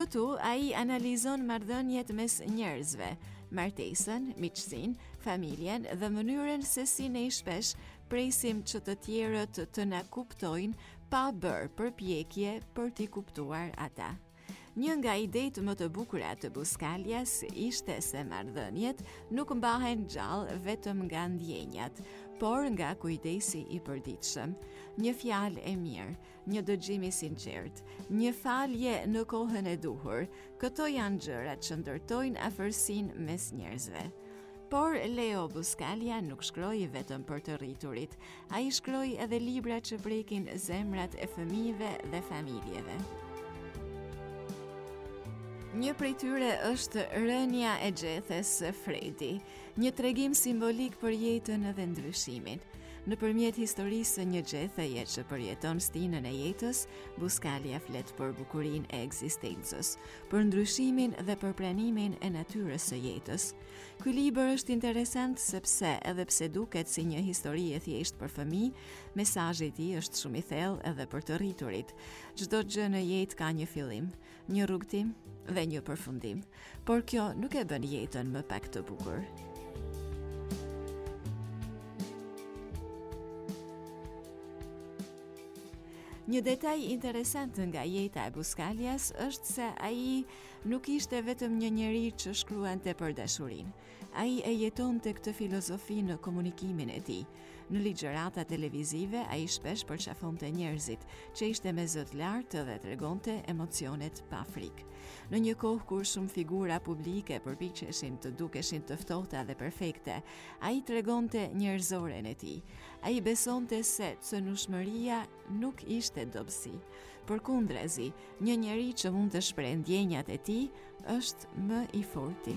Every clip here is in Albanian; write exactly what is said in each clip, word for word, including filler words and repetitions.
Këtu ai analizon marrëdhëniet mes njerëzve, martesën, miqësinë, familjen dhe mënyrën se si ne shpesh presim që të tjerët të na kuptojnë pa bërë përpjekje për t'i kuptuar ata. Një nga idejtë më të bukura të Buskaljas ishte se marrëdhëniet nuk mbahen gjallë vetëm nga ndjenjat, por nga kujdesi i përditshëm, një fjalë e mirë, një dëgjim i sinqert, një falje në kohën e duhur. Këto janë gjërat që ndërtojnë afërsinë mes njerëzve. Por Leo Buskalja nuk shkroi vetëm për të rriturit, ai shkroi edhe libra që prekin zemrat e fëmijëve dhe familjeve. Një prej tyre është Rënia e gjethes së Fredi, një tregim simbolik për jetën dhe ndryshimin. Nëpërmjet historisë së një gjetheje që përjeton stinën e jetës, Buskalja flet për bukurinë e ekzistencës, për ndryshimin dhe për pranimin e natyrës së jetës. Ky libër është interesant sepse edhe pse duket si një histori e thjeshtë për fëmijë, mesazhi i tij është shumë i thellë edhe për të rriturit. Çdo gjë në jetë ka një fillim, një rrugtim dhe një përfundim, por kjo nuk e bën jetën më pak të bukur. Një detaj interesant nga jeta e Buskaljas është se ai nuk ishte vetëm një njeri që shkruante për dashurinë. Ai e jetonte këtë filozofi në komunikimin e tij. Në ligjërata televizive ai shpesh përqafonte njerëzit, që ishte me zot lartë dhe tregonte emocionet pa frikë. Në një kohë kur shumë figura publike përpiqeshin të dukeshin të ftohta dhe perfekte, ai tregonte njerëzoren e tij. Ai besonte se cënushmëria nuk ishte dobësi. Përkundrezi, një njeri që mund të shprehë ndjenjat e tij është më i forti.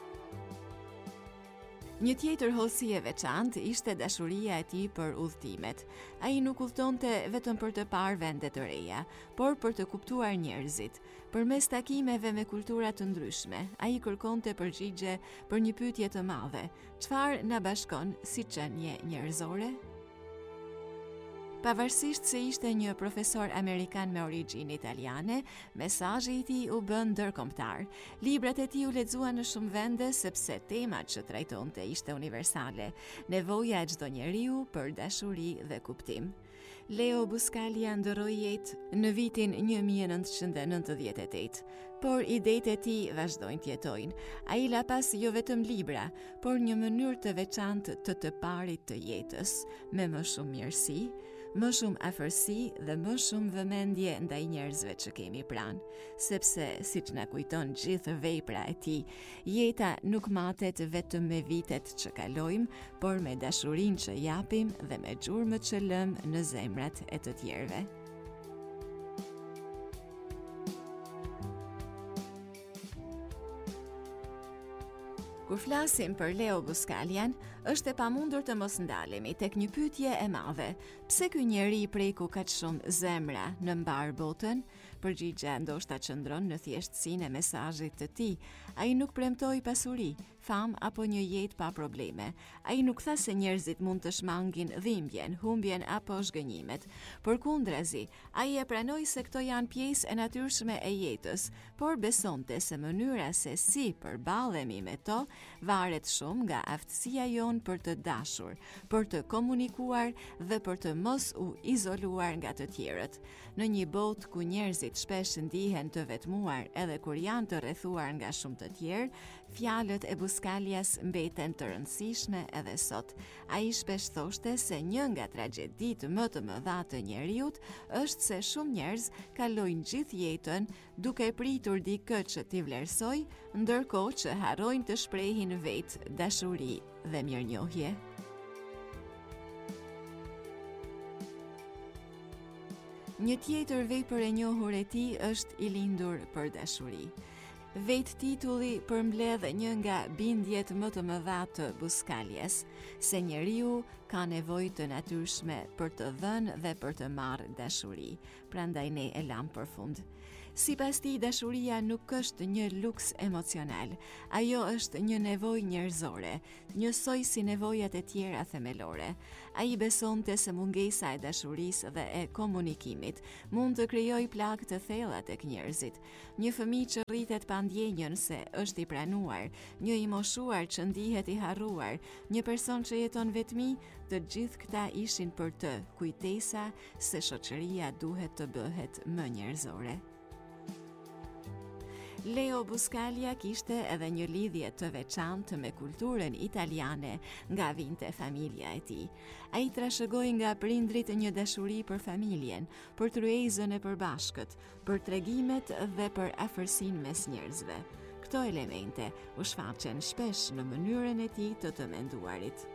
Një tjetër hollësi e veçantë ishte dashuria e tij për udhëtimet. Ai nuk udhëtonte vetëm për të parë vende të reja, por për të kuptuar njerëzit. Përmes takimeve me kultura të ndryshme, ai kërkonte përgjigje për një pyetje të madhe: çfarë na bashkon si qenie njerëzore? Pavarësisht se ishte një profesor amerikan me origjinë italiane, mesazhi i tij u bën ndërkombëtar. Librat e tij u lexuan në shumë vende sepse temat që trajtonte ishte universale, nevoja e çdo njeriu për dashuri dhe kuptim. Leo Buskalja ndroi jetë në vitin një mijë e nëntëqind e nëntëdhjetë e tetë, por idetë e tij vazhdojnë të jetojnë. Ai la pas jo vetëm libra, por një mënyrë të veçantë të të parit të jetës, me më shumë mirësi, më shumë afërsi dhe më shumë vëmendje ndaj njerëzve që kemi pranë, sepse siç na kujton gjithë vepra e tij, jeta nuk matet vetëm me vitet që kalojmë, por me dashurinë që japim dhe me gjurmët që lëm në zemrat e të tjerëve. Kur flasim për Leo Buskaljan, është e pamundur të mos ndalemi tek një pyetje e madhe: pse ky njeri i preku kaq shumë zemra në mbar botën? Përgjigjja ndoshta qëndron në thjeshtësinë e mesazhit të tij. Ai nuk premtoi pasuri, famë apo një jetë pa probleme. Ai nuk tha se njerëzit mund të shmangin dhimbjen, humbjen apo zhgënjimet. Përkundrazi, ai e pranoi se këto janë pjesë e natyrshme e jetës, por besonte se mënyra se si përballemi me to varet shumë nga aftësia jon për të dashur, për të komunikuar dhe për të mos u izoluar nga të tjerët. Në një botë ku njerëzit shpesh ndihen të vetmuar edhe kur janë të rrethuar nga shumë të tjerë, fjalët e Buskaljas mbeten të rëndësishme edhe sot. Ai shpesh thoshte se një nga tragjeditë më të mëdha të njeriut është se shumë njerëz kalojnë gjithë jetën duke pritur dikë që t'i vlerësoj, ndërkohë që harrojnë të shprehin vetë dashuri dhe mirënjohje. Një tjetër vepër e njohur e tij është I lindur për dashuri. Vetë titulli përmbledh një nga bindjet më të mëdha të Buskaljes, se njeriu ka nevojë të natyrshme për të dhënë dhe për të marrë dashuri, prandaj ne e lam përfund. Sipas tij, dashuria nuk është një luks emocional, ajo është një nevojë njerëzore, njësoj si nevojat e tjera themelore. Ai besonte se mungesa e dashurisë dhe e komunikimit mund të krijojë plagë të thella tek njerëzit. Një fëmijë që rritet pa ndjenjën se është i pranuar, një i moshuar që ndihet i harruar, një person që jeton vetmi, të gjithë këta ishin për të kujtesa se shoqëria duhet të bëhet më njerëzore. Leo Buscaglia kishte edhe një lidhje të veçantë me kulturën italiane nga vinte familja e tij. Ai trashëgoi nga prindrit një dashuri për familjen, për tryezën e përbashkët, për tregimet dhe për afërsinë mes njerëzve. Këto elemente u shfaqen shpesh në mënyrën e tij të të menduarit.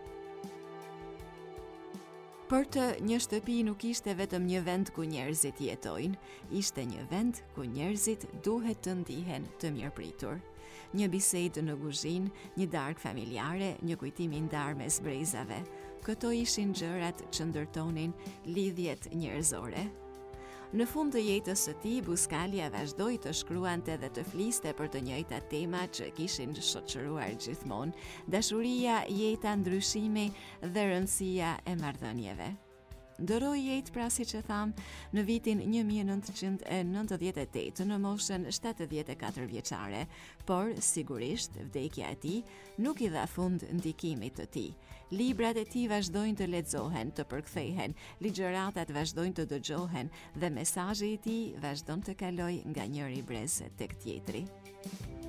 Për të, një shtëpi nuk ishte vetëm një vend ku njerëzit jetojnë, ishte një vend ku njerëzit duhet të ndihen të mirëpritur. Një bisedë në kuzhinë, një darkë familjare, një kujtim i ndarë mes brezave. Këto ishin gjërat që ndërtonin lidhjet njerëzore. Në fund të jetës së tij, Buscaglia vazhdoi të shkruante dhe të fliste për të njëjtat tema që kishin shoqëruar gjithmonë: dashuria, jeta, ndryshimi dhe rëndësia e marrëdhënieve. Ndëroi jetë, pra siç e tham, në vitin një mijë e nëntëqind e nëntëdhjetë e tetë në moshën shtatëdhjetë e katër vjeçare, por sigurisht vdekja e tij nuk i dha fund ndikimit të tij. Librat e tij vazhdojnë të lexohen, të përkthehen, ligjëratat vazhdojnë të dëgjohen dhe mesazhi i tij vazhdon të kalojë nga njëri brez tek tjetri.